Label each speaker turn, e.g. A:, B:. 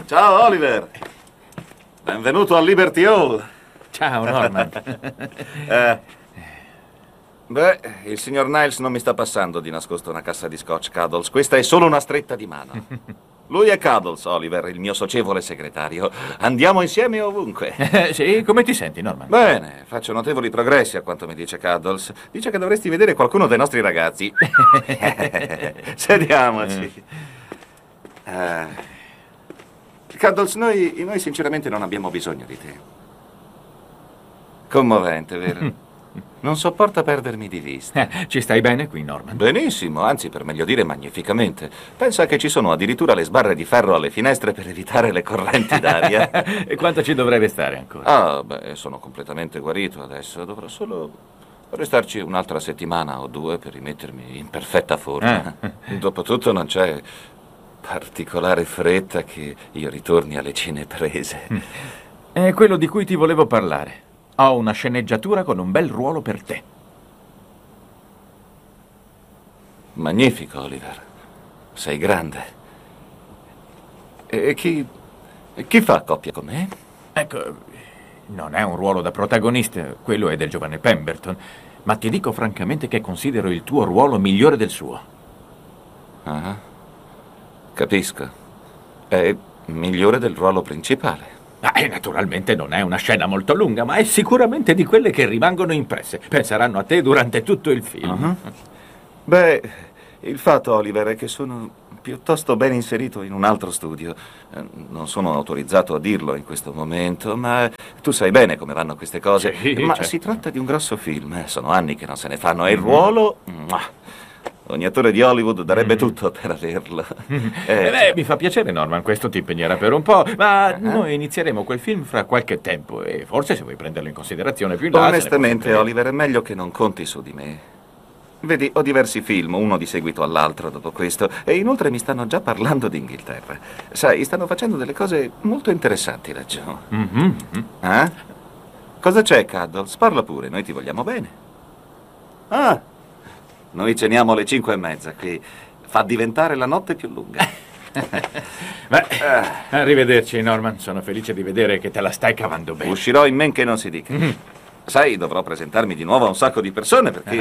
A: Ciao, Oliver. Benvenuto al Liberty Hall.
B: Ciao, Norman.
A: Beh, il signor Niles non mi sta passando di nascosto una cassa di scotch, Cuddles. Questa è solo una stretta di mano. Lui è Cuddles, Oliver, il mio socievole segretario. Andiamo insieme ovunque.
B: Sì, come ti senti, Norman?
A: Bene, faccio notevoli progressi a quanto mi dice Cuddles. Dice che dovresti vedere qualcuno dei nostri ragazzi. Sediamoci. Cuddles, noi sinceramente non abbiamo bisogno di te. Commovente, vero? Non sopporta perdermi di vista.
B: Ci stai bene qui, Norman?
A: Benissimo, anzi, per meglio dire, magnificamente. Pensa che ci sono addirittura le sbarre di ferro alle finestre per evitare le correnti d'aria.
B: E quanto ci dovrai restare ancora?
A: Ah, beh, sono completamente guarito adesso. Dovrò solo restarci un'altra settimana o due per rimettermi in perfetta forma. Dopotutto non c'è particolare fretta che io ritorni alle cene prese.
B: È quello di cui ti volevo parlare. Ho una sceneggiatura con un bel ruolo per te.
A: Magnifico, Oliver. Sei grande. E chi fa coppia con me?
B: Ecco, non è un ruolo da protagonista, quello è del giovane Pemberton, ma ti dico francamente che considero il tuo ruolo migliore del suo.
A: Ah, capisco. È migliore del ruolo principale.
B: E naturalmente non è una scena molto lunga, ma è sicuramente di quelle che rimangono impresse. Penseranno a te durante tutto il film.
A: Beh, il fatto, Oliver, è che sono piuttosto ben inserito in un altro studio. Non sono autorizzato a dirlo in questo momento, ma tu sai bene come vanno queste cose.
B: Sì,
A: ma
B: certo.
A: si tratta di un grosso film, sono anni che non se ne fanno. E il ruolo... Ogni attore di Hollywood darebbe tutto per averlo.
B: Mi fa piacere, Norman, questo ti impegnerà per un po', ma noi inizieremo quel film fra qualche tempo e forse se vuoi prenderlo in considerazione più in là...
A: Onestamente, Oliver, è meglio che non conti su di me. Vedi, ho diversi film, uno di seguito all'altro dopo questo, e inoltre mi stanno già parlando d'Inghilterra. Sai, stanno facendo delle cose molto interessanti laggiù. Eh? Cosa c'è, Cuddles? Parla pure, noi ti vogliamo bene. Ah, noi ceniamo alle 5:30 qui. Fa diventare la notte più lunga.
B: Beh, arrivederci, Norman. Sono felice di vedere che te la stai cavando bene.
A: Uscirò in men che non si dica. Sai, dovrò presentarmi di nuovo a un sacco di persone perché...